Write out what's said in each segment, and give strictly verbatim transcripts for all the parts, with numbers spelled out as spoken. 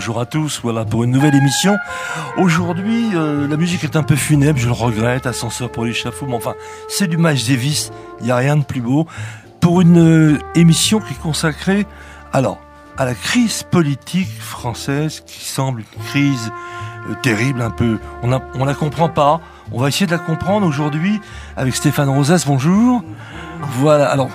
bonjour à tous, voilà pour une nouvelle émission. Aujourd'hui, euh, la musique est un peu funèbre, je le regrette, Ascenseur pour l'échafaud, mais enfin, c'est du Miles Davis, il n'y a rien de plus beau. Pour une euh, émission qui est consacrée, alors, à la crise politique française, qui semble une crise euh, terrible, un peu, on a, on la comprend pas, on va essayer de la comprendre aujourd'hui avec Stéphane Rosas, bonjour. Voilà, alors...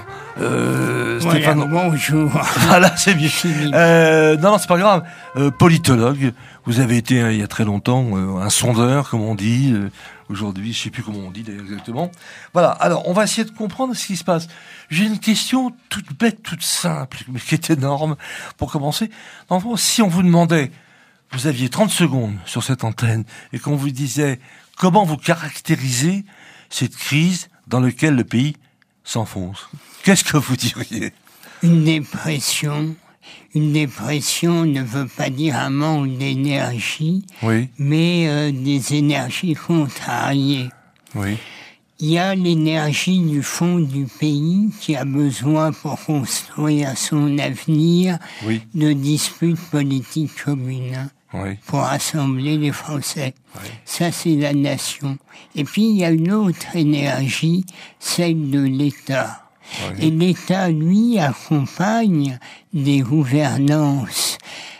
Euh, voilà, Stéphane... bonjour. Voilà, c'est bien. Euh, non, non, c'est pas grave. Euh, politologue, vous avez été euh, il y a très longtemps euh, un sondeur, comme on dit. Euh, aujourd'hui, je sais plus comment on dit d'ailleurs exactement. Voilà. Alors, on va essayer de comprendre ce qui se passe. J'ai une question toute bête, toute simple, mais qui est énorme. Pour commencer, dans le fond, si on vous demandait, vous aviez trente secondes sur cette antenne et qu'on vous disait comment vous caractérisez cette crise dans laquelle le pays s'enfonce, qu'est-ce que vous diriez? Une dépression. Une dépression ne veut pas dire un manque d'énergie, oui. mais euh, des énergies contrariées. Oui. Il y a l'énergie du fond du pays qui a besoin pour construire son avenir oui. de disputes politiques communes. Oui. Pour rassembler les Français. Oui. Ça, c'est la nation. Et puis, il y a une autre énergie, celle de l'État. Oui. Et l'État, lui, accompagne des gouvernances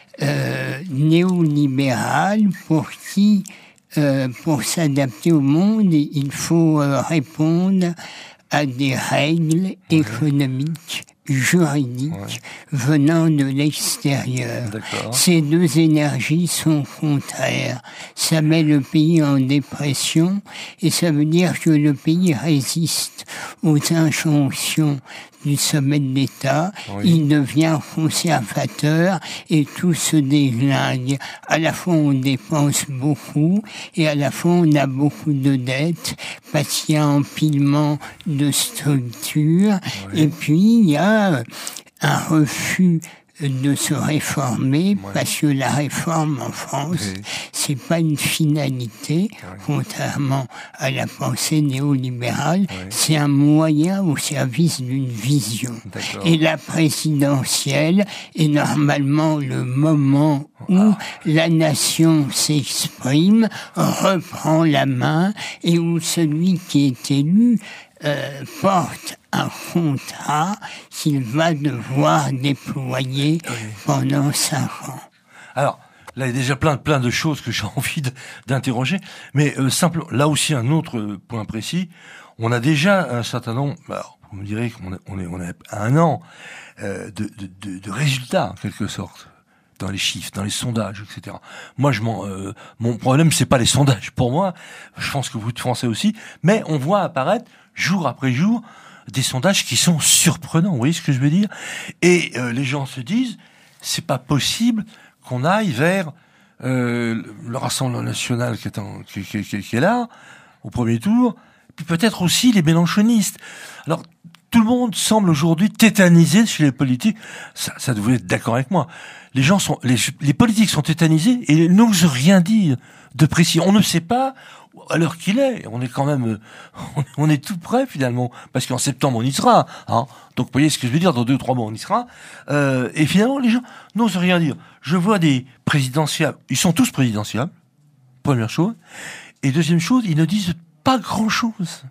euh, néolibérales pour qui, euh, pour s'adapter au monde, il faut euh, répondre à des règles oui. économiques, juridiques, ouais. venant de l'extérieur. D'accord. Ces deux énergies sont contraires. Ça met le pays en dépression et ça veut dire que le pays résiste aux injonctions du sommet de l'État, oui. il devient conservateur et tout se déglingue. À la fois on dépense beaucoup et à la fois on a beaucoup de dettes parce qu'il y a empilement de structures oui. et puis il y a un refus de se réformer ouais. parce que la réforme en France, oui. c'est pas une finalité, ouais. contrairement à la pensée néolibérale, ouais. c'est un moyen au service d'une vision. D'accord. Et la présidentielle est normalement le moment où ah. la nation s'exprime, reprend la main et où celui qui est élu Euh, porte un contrat qu'il va devoir déployer oui. pendant cinq ans. Alors, là, il y a déjà plein, plein de choses que j'ai envie de, d'interroger, mais euh, simple, là aussi un autre point précis, on a déjà un certain nombre, alors, vous me direz qu'on a, on est, on est à un an euh, de, de, de, de résultats, en quelque sorte, dans les chiffres, dans les sondages, et cetera. Moi, je m'en, euh, mon problème, c'est pas les sondages. Pour moi, je pense que vous, de Français aussi, mais on voit apparaître jour après jour des sondages qui sont surprenants. Vous voyez ce que je veux dire? Et euh, les gens se disent, c'est pas possible qu'on aille vers euh, le Rassemblement national qui est, en, qui, qui, qui, qui est là au premier tour, puis peut-être aussi les mélenchonistes. Alors tout le monde semble aujourd'hui tétanisé chez les politiques. Ça, ça devrait être d'accord avec moi. Les gens sont, les, les politiques sont tétanisés et n'osent rien dire de précis. On ne sait pas à l'heure qu'il est. On est quand même, on est tout près finalement, parce qu'en septembre on y sera. Hein. Donc vous voyez ce que je veux dire. Dans deux trois mois on y sera. Euh, et finalement les gens n'osent rien dire. Je vois des présidentiables. Ils sont tous présidentiables. Première chose. Et deuxième chose, ils ne disent pas grand chose.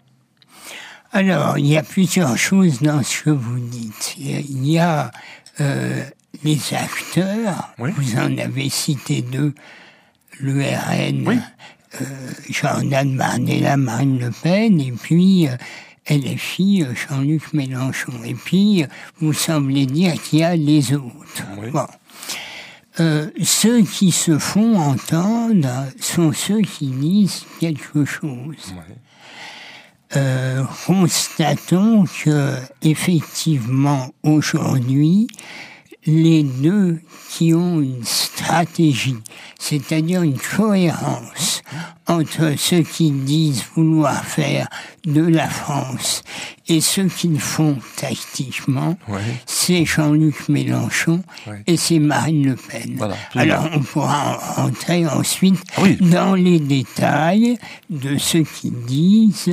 Alors, il y a plusieurs choses dans ce que vous dites. Il y a euh, les acteurs, oui. vous en avez cité deux, l'E R N, oui. euh, Jordan Bardella, Marine Le Pen, et puis euh, L F I, Jean-Luc Mélenchon. Et puis, vous semblez dire qu'il y a les autres. Oui. Bon. Euh, ceux qui se font entendre sont ceux qui disent quelque chose. Oui. Euh, constatons que, effectivement, aujourd'hui, les deux qui ont une stratégie, c'est-à-dire une cohérence entre ceux qui disent vouloir faire de la France et ceux qui le font tactiquement, ouais. c'est Jean-Luc Mélenchon ouais. et c'est Marine Le Pen. Voilà, alors on pourra rentrer ensuite ah oui. dans les détails de ceux qui disent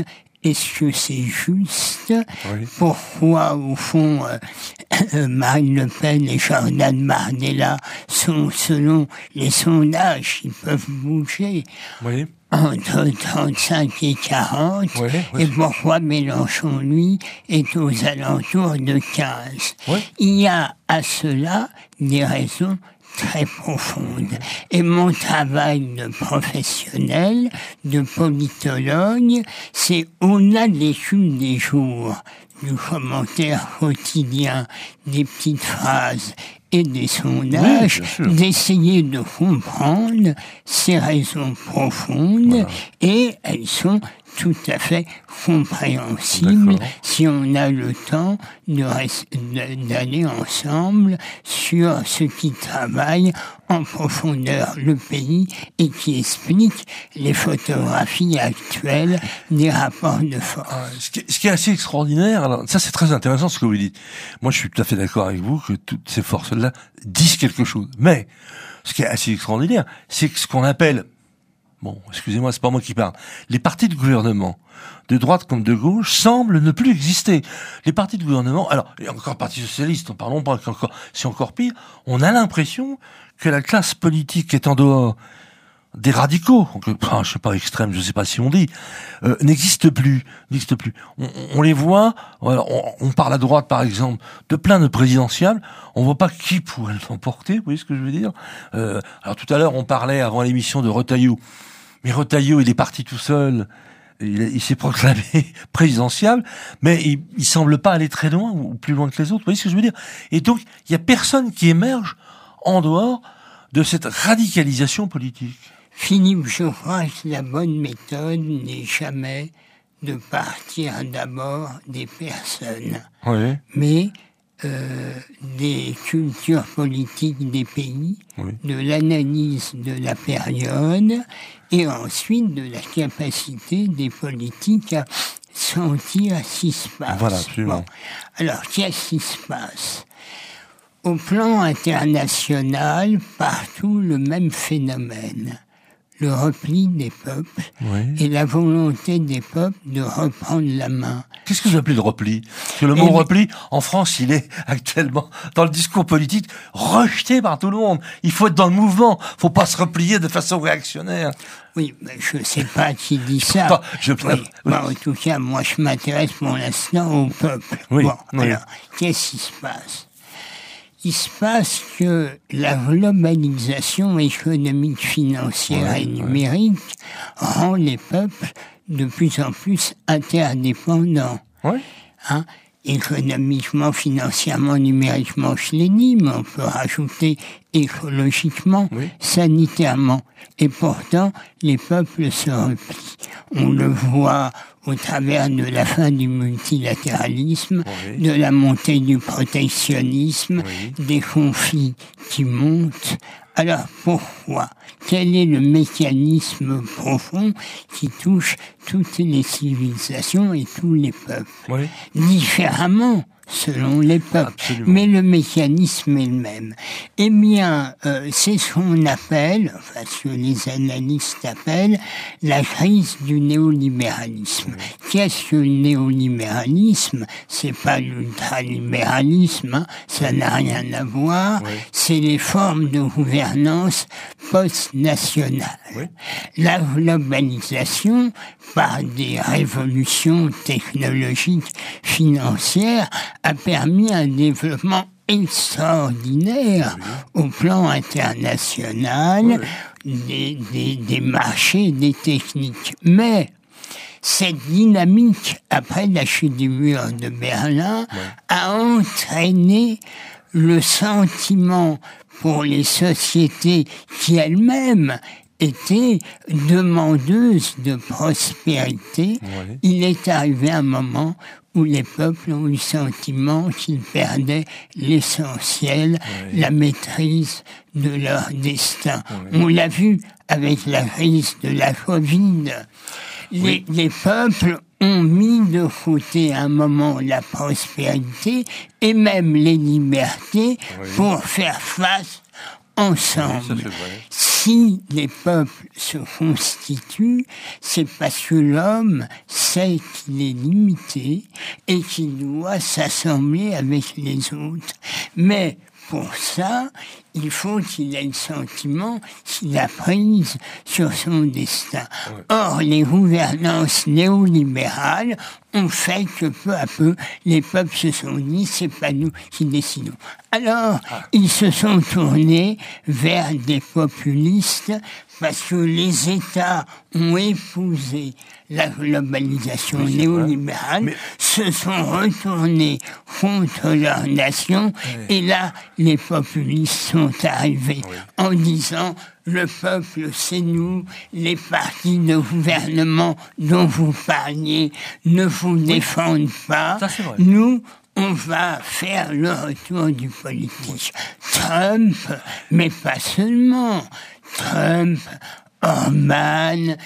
est-ce que c'est juste? Oui. Pourquoi, au fond, euh, Marine Le Pen et Jordan Bardella sont, selon les sondages, qui peuvent bouger Oui. entre trente-cinq et quarante, Oui, oui. et pourquoi Mélenchon, lui, est aux alentours de quinze. Oui. Il y a à cela des raisons très profonde. Et mon travail de professionnel, de politologue, c'est au-delà de l'étude des jours, du commentaire quotidien, des petites phrases et des sondages, oui, d'essayer de comprendre ces raisons profondes, voilà. Et elles sont tout à fait compréhensible si on a le temps de rester, de, d'aller ensemble sur ce qui travaille en profondeur le pays et qui explique les photographies actuelles des rapports de force. Ah, ce, qui est, ce qui est assez extraordinaire, alors ça c'est très intéressant ce que vous dites. Moi je suis tout à fait d'accord avec vous que toutes ces forces-là disent quelque chose. Mais ce qui est assez extraordinaire, c'est que ce qu'on appelle, bon, excusez-moi, c'est pas moi qui parle, les partis de gouvernement, de droite comme de gauche, semblent ne plus exister. Les partis de gouvernement, alors, et encore Parti socialiste, en parlons pas, encore, c'est encore pire, on a l'impression que la classe politique est en dehors des radicaux, enfin, je sais pas, extrêmes, je sais pas si on dit, euh, n'existe plus, n'existe plus. On, on les voit, on, on parle à droite par exemple de plein de présidentiables, on voit pas qui pourrait l'emporter, vous voyez ce que je veux dire. Euh, alors tout à l'heure on parlait avant l'émission de Retailleau, mais Retailleau il est parti tout seul, il, il s'est proclamé présidentiable, mais il, il semble pas aller très loin ou plus loin que les autres, vous voyez ce que je veux dire. Et donc il y a personne qui émerge en dehors de cette radicalisation politique. Philippe, je crois que la bonne méthode n'est jamais de partir d'abord des personnes, oui. mais euh, des cultures politiques des pays, oui. de l'analyse de la période et ensuite de la capacité des politiques à sentir ce qui se passe. Voilà, absolument. Bon. Alors, qu'est-ce qui se passe ? Au plan international, partout le même phénomène. Le repli des peuples oui. et la volonté des peuples de reprendre la main. Qu'est-ce que vous appelez le repli ? Parce que le mot et repli, en France, il est actuellement, dans le discours politique, rejeté par tout le monde. Il faut être dans le mouvement, il ne faut pas se replier de façon réactionnaire. Oui, mais je ne sais pas qui dit ça. Pas, je... oui. Oui. Bon, en tout cas, moi, je m'intéresse pour l'instant au peuple. Oui. Bon, Oui. alors, qu'est-ce qui se passe ? Il se passe que la globalisation économique, financière ouais, et numérique ouais. rend les peuples de plus en plus interdépendants. Ouais. Hein? Économiquement, financièrement, numériquement, je l'ai dit, mais on peut rajouter écologiquement, oui. sanitairement. Et pourtant, les peuples se replient. On le voit au travers de la fin du multilatéralisme, oui. de la montée du protectionnisme, oui. des conflits qui montent. Alors pourquoi ? Quel est le mécanisme profond qui touche toutes les civilisations et tous les peuples ? Oui. Différemment selon les peuples, Absolument. Mais le mécanisme est le même. Eh bien, euh, c'est ce qu'on appelle, enfin ce que les analystes appellent, la crise du néolibéralisme. Oui. Qu'est-ce que le néolibéralisme ? C'est pas l'ultralibéralisme, hein, ça n'a rien à voir. Oui. C'est les formes de gouvernance post-nationale. Oui. La globalisation, par des révolutions technologiques, financières, a permis un développement extraordinaire oui. au plan international oui. des, des, des marchés, des techniques. Mais cette dynamique, après la chute du mur de Berlin, oui. a entraîné le sentiment pour les sociétés qui elles-mêmes étaient demandeuses de prospérité. Oui. Il est arrivé un moment où les peuples ont eu le sentiment qu'ils perdaient l'essentiel, oui. la maîtrise de leur destin. Oui. On l'a vu avec la crise de la Covid. Les, oui. les peuples ont mis de côté à un moment la prospérité et même les libertés oui. pour faire face ensemble. Oui, ça, si les peuples se constituent, c'est parce que l'homme sait qu'il est limité et qu'il doit s'assembler avec les autres. Mais pour ça, il faut qu'il ait le sentiment qu'il a prise sur son destin. Ouais. Or, les gouvernances néolibérales ont fait que peu à peu, les peuples se sont dit, c'est pas nous qui décidons. Alors, ah. ils se sont tournés vers des populistes parce que les États ont épousé la globalisation oui, néolibérale, mais... se sont retournés contre leur nation, oui. et là, les populistes sont arrivés oui. en disant le peuple, c'est nous, les partis de gouvernement dont vous parliez ne vous oui. défendent pas, Ça, nous, on va faire le retour du politique. Trump, mais pas seulement, Trump, Orban,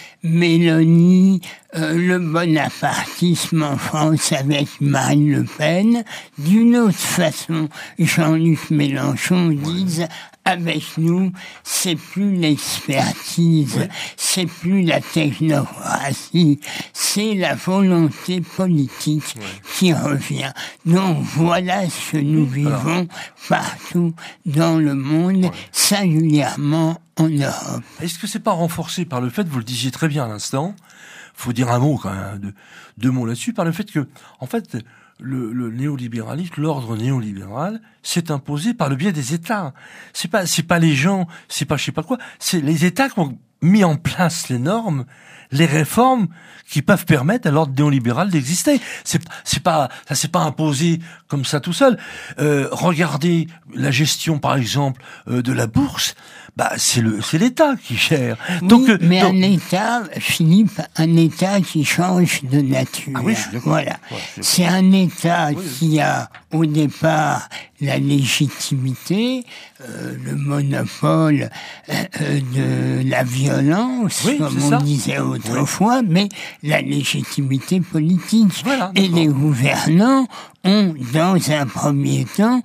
Mélanie, euh, le bonapartisme en France avec Marine Le Pen. D'une autre façon, Jean-Luc Mélenchon disent avec nous, c'est plus l'expertise, oui. c'est plus la technocratie, c'est la volonté politique oui. qui revient. Donc voilà ce que nous vivons Alors. partout dans le monde, oui. singulièrement en Europe. Est-ce que c'est pas renforcé par le fait, vous le disiez très bien à l'instant, faut dire un mot quand même, deux, deux mots là-dessus, par le fait que, en fait, le, le néolibéralisme, l'ordre néolibéral, s'est imposé par le biais des États. C'est pas, c'est pas les gens, c'est pas je sais pas quoi, c'est les États qui ont mis en place les normes, les réformes qui peuvent permettre à l'ordre néolibéral d'exister. C'est, c'est pas, ça s'est pas imposé comme ça tout seul. Euh, regardez la gestion, par exemple, euh, de la bourse. Bah, c'est le, c'est l'État qui gère. Oui, donc, mais donc... un État, Philippe, un État qui change de nature. Ah oui, je suis d'accord. Voilà. Ouais, je suis c'est un État oui, qui a, au départ, la légitimité, euh, le monopole euh, de la violence, oui, comme on ça. disait autrefois, oui. mais la légitimité politique. Voilà, Et les gouvernants ont, dans un premier temps,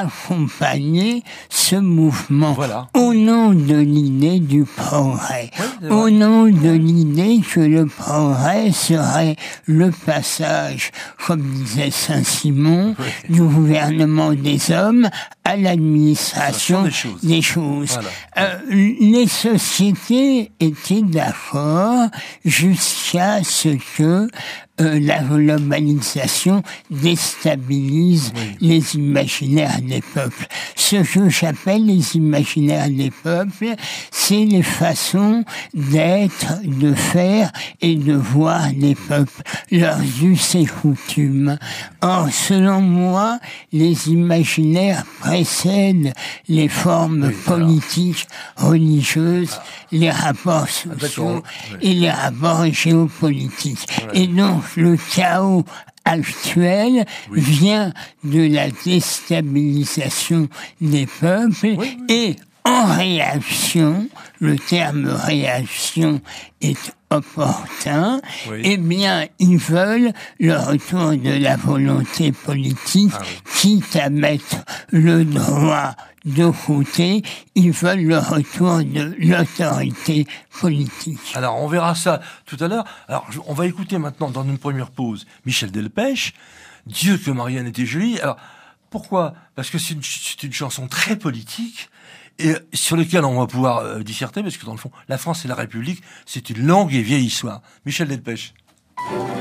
accompagner ce mouvement voilà. au nom de l'idée du progrès, oui, au nom de l'idée que le progrès serait le passage, comme disait Saint-Simon, oui. du gouvernement des hommes à l'administration des choses. Des choses. Voilà. Euh, les sociétés étaient d'accord jusqu'à ce que Euh, la globalisation déstabilise oui. les imaginaires des peuples. Ce que j'appelle les imaginaires des peuples, c'est les façons d'être, de faire et de voir les peuples, leurs us et coutumes. Or, selon moi, les imaginaires précèdent les formes oui, politiques, alors. religieuses, ah. les rapports sociaux ah, et les rapports géopolitiques. Ouais. Et donc, le chaos actuel oui. vient de la déstabilisation des peuples oui, oui. et en réaction, le terme réaction est opportun, oui. eh bien, ils veulent le retour de la volonté politique, ah, oui. quitte à mettre le droit de côté, ils veulent le retour de l'autorité politique. Alors, on verra ça tout à l'heure. Alors, on va écouter maintenant, dans une première pause, Michel Delpech, Dieu que Marianne était jolie. Alors, pourquoi ? Parce que c'est une, c'est une chanson très politique, et sur laquelle on va pouvoir euh, disserter, parce que dans le fond, la France et la République, c'est une longue et vieille histoire. Michel Delpech.